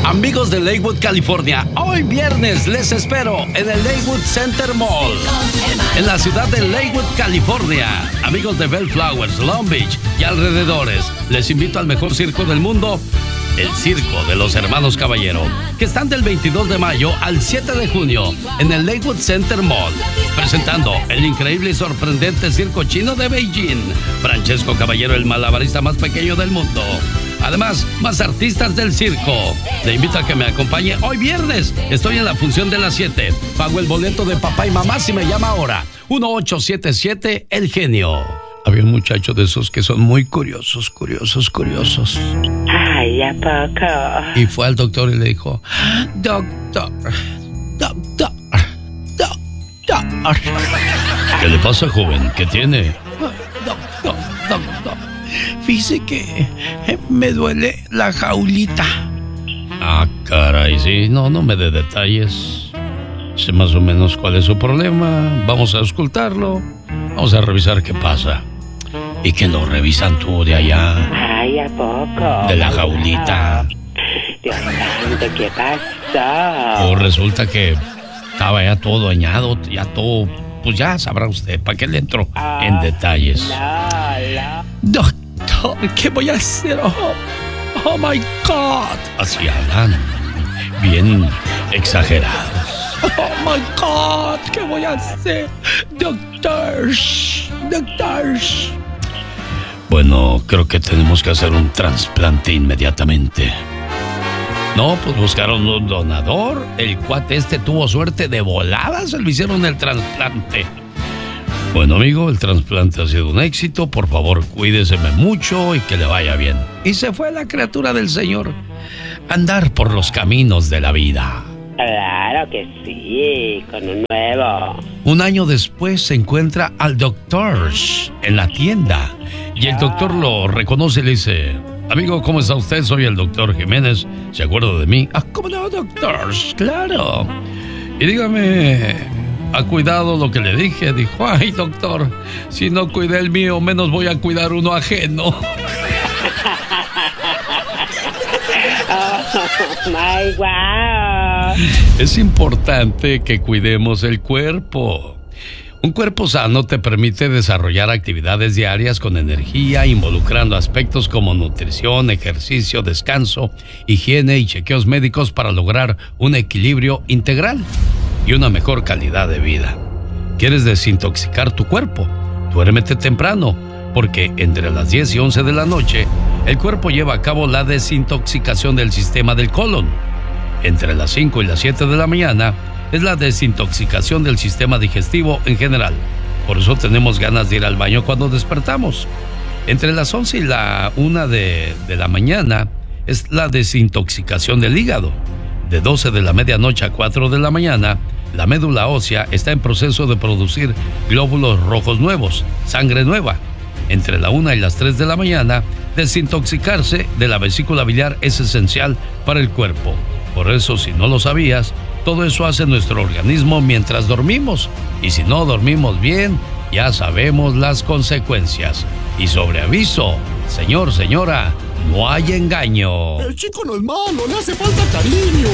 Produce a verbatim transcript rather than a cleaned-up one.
Amigos de Lakewood, California, hoy viernes les espero en el Lakewood Center Mall, en la ciudad de Lakewood, California. Amigos de Bellflowers, Long Beach y alrededores, les invito al mejor circo del mundo, el Circo de los Hermanos Caballero, que están del veintidós de mayo al siete de junio en el Lakewood Center Mall, presentando el increíble y sorprendente circo chino de Beijing. Francesco Caballero, el malabarista más pequeño del mundo. Además, más artistas del circo. Le invito a que me acompañe hoy viernes. Estoy en la función de las siete. Pago el boleto de papá y mamá si me llama ahora. uno ocho siete siete, El Genio. Había un muchacho de esos que son muy curiosos, curiosos, curiosos. Ay, ¿a poco? Y fue al doctor y le dijo: Doctor, doctor, doctor. ¿Qué le pasa, joven? ¿Qué tiene? Doctor, doctor. Fíjese que me duele la jaulita. Ah, caray, sí. No, no me dé detalles. Sé más o menos cuál es su problema. Vamos a auscultarlo. Vamos a revisar qué pasa. ¿Y que lo revisan tú de allá? Ay, ¿a poco? De la jaulita. Dios santo, ¿qué pasó? Pues resulta que estaba ya todo dañado, ya todo... Pues ya sabrá usted, ¿para qué le entro ah, en detalles? No, no. Doctor, ¿qué voy a hacer? Oh, oh my God. Así hablan, bien exagerados. Oh my God, ¿qué voy a hacer? Doctors, doctors. Bueno, creo que tenemos que hacer un trasplante inmediatamente. No, pues buscaron un donador. El cuate este tuvo suerte de volada, se lo hicieron el trasplante. Bueno, amigo, el trasplante ha sido un éxito. Por favor, cuídeseme mucho y que le vaya bien. Y se fue la criatura del Señor a andar por los caminos de la vida. Claro que sí, con un nuevo. Un año después se encuentra al doctor en la tienda. Y el doctor lo reconoce y le dice: amigo, ¿cómo está usted? Soy el doctor Jiménez. ¿Se acuerda de mí? Ah, ¿cómo no, doctor? Claro. Y dígame, ¿ha cuidado lo que le dije? Dijo: ay, doctor, si no cuidé el mío, menos voy a cuidar uno ajeno. Oh, my wow. Es importante que cuidemos el cuerpo. Un cuerpo sano te permite desarrollar actividades diarias con energía, involucrando aspectos como nutrición, ejercicio, descanso, higiene y chequeos médicos para lograr un equilibrio integral y una mejor calidad de vida. ¿Quieres desintoxicar tu cuerpo? Duérmete temprano, porque entre las diez y once de la noche, el cuerpo lleva a cabo la desintoxicación del sistema del colon. Entre las cinco y las siete de la mañana, es la desintoxicación del sistema digestivo en general. Por eso tenemos ganas de ir al baño cuando despertamos. Entre las once y la una de, de la mañana es la desintoxicación del hígado. De doce de la medianoche a cuatro de la mañana, la médula ósea está en proceso de producir glóbulos rojos nuevos, sangre nueva. Entre la una y las tres de la mañana, desintoxicarse de la vesícula biliar es esencial para el cuerpo. Por eso, si no lo sabías, todo eso hace nuestro organismo mientras dormimos. Y si no dormimos bien, ya sabemos las consecuencias. Y sobre aviso, señor, señora, no hay engaño. El chico no es malo, le hace falta cariño.